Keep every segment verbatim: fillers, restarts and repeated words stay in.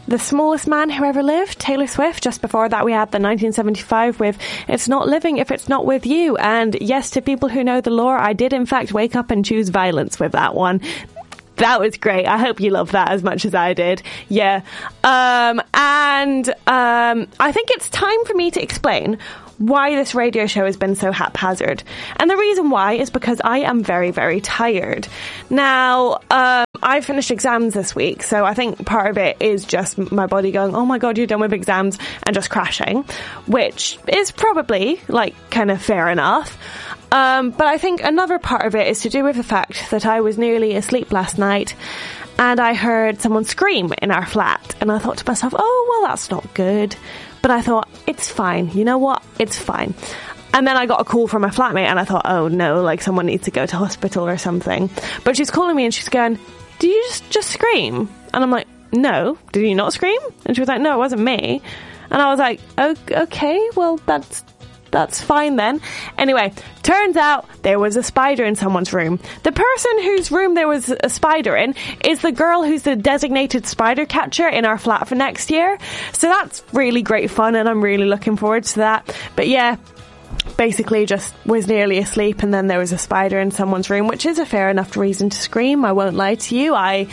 The Smallest Man Who Ever Lived, Taylor Swift. Just before that, we had the nineteen seventy-five with It's Not Living If It's Not With You. And yes, to people who know the lore, I did in fact wake up and choose violence with that one. That was great. I hope you love that as much as I did. Yeah. Um, and um, I think it's time for me to explain why this radio show has been so haphazard. And the reason why is because I am very, very tired. Now, um, I finished exams this week, so I think part of it is just my body going, oh my god, you're done with exams, and just crashing, which is probably, like, kind of fair enough. Um, but I think another part of it is to do with the fact that I was nearly asleep last night and I heard someone scream in our flat, and I thought to myself, oh, well, that's not good. But I thought, it's fine. You know what? It's fine. And then I got a call from my flatmate and I thought, oh no, like someone needs to go to hospital or something. But she's calling me and she's going, did you just, just scream? And I'm like, no, did you not scream? And she was like, no, it wasn't me. And I was like, oh, okay, well, that's That's fine then. Anyway, turns out there was a spider in someone's room. The person whose room there was a spider in is the girl who's the designated spider catcher in our flat for next year. So that's really great fun and I'm really looking forward to that. But yeah, basically just was nearly asleep and then there was a spider in someone's room, which is a fair enough reason to scream. I won't lie to you. I,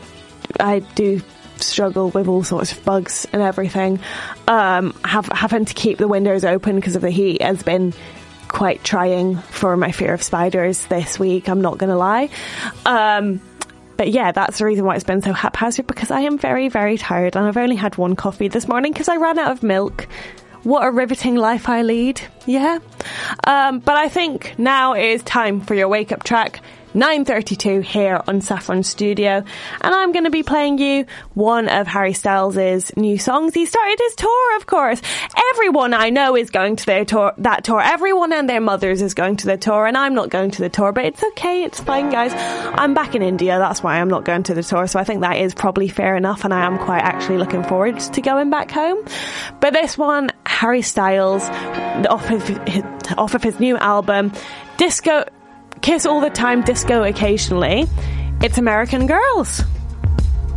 I do struggle with all sorts of bugs and everything. Um, have, having to keep the windows open because of the heat has been quite trying for my fear of spiders this week, I'm not going to lie. Um, but yeah, that's the reason why it's been so haphazard, because I am very, very tired and I've only had one coffee this morning because I ran out of milk. What a riveting life I lead. Yeah. Um, but I think now it is time for your wake-up track. nine thirty-two here on Saffron Studio, and I'm going to be playing you one of Harry Styles' new songs. He started his tour, of course. Everyone I know is going to their tour, that tour. Everyone and their mothers is going to the tour, and I'm not going to the tour, but it's okay, it's fine, guys. I'm back in India, that's why I'm not going to the tour, so I think that is probably fair enough, and I am quite actually looking forward to going back home. But this one, Harry Styles, off of his, off of his new album, Disco... Kiss All the Time, Disco Occasionally. It's American Girls.